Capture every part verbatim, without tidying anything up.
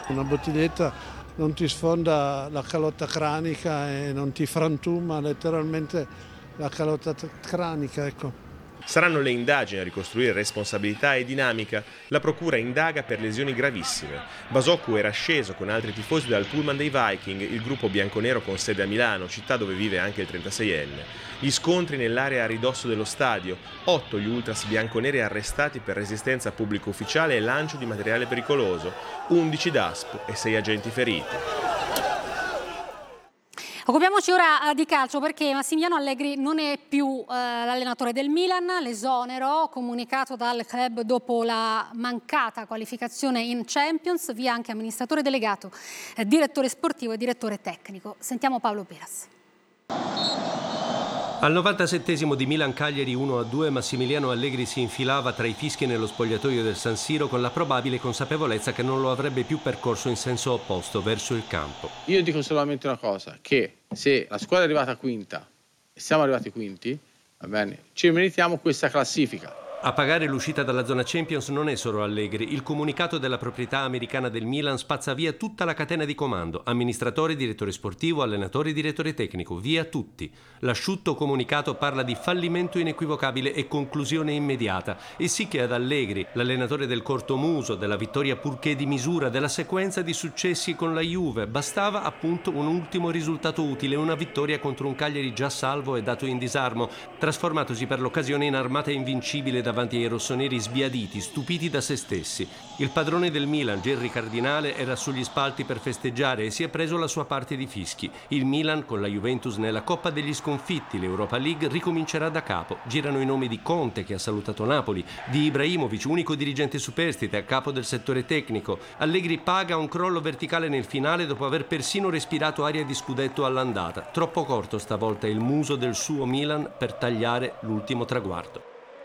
Una bottiglietta non ti sfonda la calotta cranica e non ti frantuma letteralmente la calotta cranica, ecco. Saranno le indagini a ricostruire responsabilità e dinamica. La procura indaga per lesioni gravissime. Basoku era sceso con altri tifosi dal pullman dei Viking, il gruppo bianconero con sede a Milano, città dove vive anche il trentaseienne. Gli scontri nell'area a ridosso dello stadio, otto gli ultras bianconeri arrestati per resistenza a pubblico ufficiale e lancio di materiale pericoloso, undici DASPO e sei agenti feriti. Occupiamoci ora di calcio perché Massimiliano Allegri non è più eh, l'allenatore del Milan, l'esonero comunicato dal club dopo la mancata qualificazione in Champions, via anche amministratore delegato, eh, direttore sportivo e direttore tecnico. Sentiamo Paolo Peras. Al novantasettesimo di Milan-Cagliari uno a due Massimiliano Allegri si infilava tra i fischi nello spogliatoio del San Siro con la probabile consapevolezza che non lo avrebbe più percorso in senso opposto verso il campo. Io dico solamente una cosa, che se la squadra è arrivata quinta e siamo arrivati quinti, va bene, ci meritiamo questa classifica. A pagare l'uscita dalla zona Champions non è solo Allegri. Il comunicato della proprietà americana del Milan spazza via tutta la catena di comando. Amministratore, direttore sportivo, allenatore, direttore tecnico, via tutti. L'asciutto comunicato parla di fallimento inequivocabile e conclusione immediata. E sì che ad Allegri, l'allenatore del cortomuso, della vittoria purché di misura, della sequenza di successi con la Juve, bastava appunto un ultimo risultato utile, una vittoria contro un Cagliari già salvo e dato in disarmo, trasformatosi per l'occasione in armata invincibile davanti ai rossoneri sbiaditi, stupiti da se stessi. Il padrone del Milan, Gerry Cardinale, era sugli spalti per festeggiare e si è preso la sua parte di fischi. Il Milan, con la Juventus nella Coppa degli Sconfitti, l'Europa League, ricomincerà da capo. Girano i nomi di Conte, che ha salutato Napoli, di Ibrahimovic, unico dirigente superstite a capo del settore tecnico. Allegri paga un crollo verticale nel finale dopo aver persino respirato aria di scudetto all'andata. Troppo corto stavolta il muso del suo Milan per tagliare l'ultimo traguardo.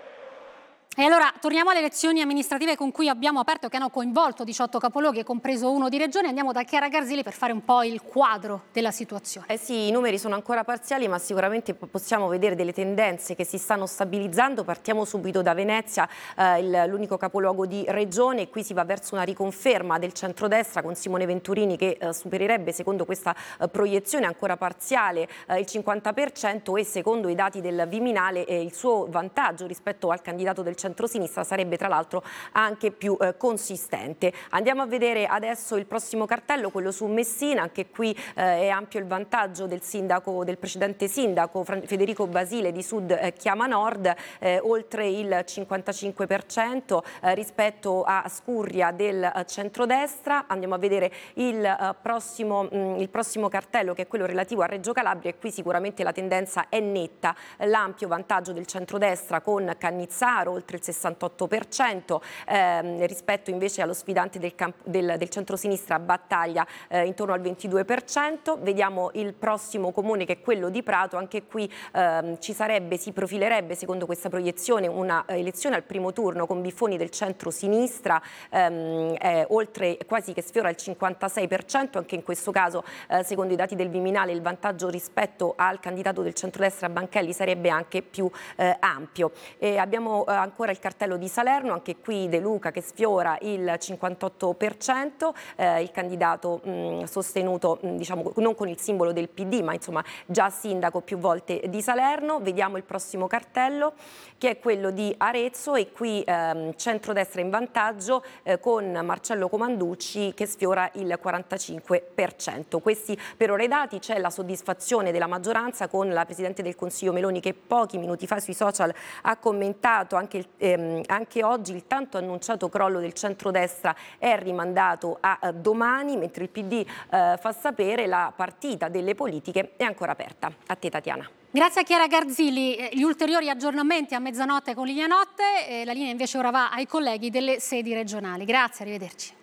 E allora torniamo alle elezioni amministrative con cui abbiamo aperto, che hanno coinvolto diciotto capoluoghi, compreso uno di regione. Andiamo da Chiara Garzili per fare un po' il quadro della situazione. Eh sì, i numeri sono ancora parziali, ma sicuramente possiamo vedere delle tendenze che si stanno stabilizzando. Partiamo subito da Venezia, eh, l'unico capoluogo di regione. Qui si va verso una riconferma del centrodestra con Simone Venturini che eh, supererebbe, secondo questa eh, proiezione ancora parziale, eh, il cinquanta per cento e secondo i dati del Viminale eh, il suo vantaggio rispetto al candidato del centrosinistra sarebbe tra l'altro anche più eh, consistente. Andiamo a vedere adesso il prossimo cartello, quello su Messina. Anche qui eh, è ampio il vantaggio del sindaco, del precedente sindaco Federico Basile di Sud eh, Chiama Nord, eh, oltre il cinquantacinque per cento eh, rispetto a Scurria del eh, centrodestra. Andiamo a vedere il, eh, prossimo, mh, il prossimo cartello, che è quello relativo a Reggio Calabria, e qui sicuramente la tendenza è netta. L'ampio vantaggio del centrodestra con Cannizzaro oltre il sessantotto per cento ehm, rispetto invece allo sfidante del, del, del centrosinistra Battaglia eh, intorno al ventidue per cento. Vediamo il prossimo comune, che è quello di Prato. Anche qui ehm, ci sarebbe, si profilerebbe secondo questa proiezione una eh, elezione al primo turno con Biffoni del centrosinistra ehm, eh, oltre quasi che sfiora il cinquantasei per cento. Anche in questo caso eh, secondo i dati del Viminale il vantaggio rispetto al candidato del centrodestra Banchelli sarebbe anche più eh, ampio. E abbiamo eh, ancora il cartello di Salerno, anche qui De Luca che sfiora il cinquantotto per cento, eh, il candidato mh, sostenuto mh, diciamo non con il simbolo del P D ma insomma già sindaco più volte di Salerno. Vediamo il prossimo cartello, che è quello di Arezzo, e qui ehm, centrodestra in vantaggio eh, con Marcello Comanducci che sfiora il quarantacinque per cento. Questi per ora i dati. C'è la soddisfazione della maggioranza con la Presidente del Consiglio Meloni che pochi minuti fa sui social ha commentato anche il Ehm, anche oggi il tanto annunciato crollo del centrodestra è rimandato a eh, domani, mentre il P D eh, fa sapere la partita delle politiche è ancora aperta. A te Tatiana. Grazie a Chiara Garzili. Gli ulteriori aggiornamenti a mezzanotte con Linea Notte, e la linea invece ora va ai colleghi delle sedi regionali. Grazie, arrivederci.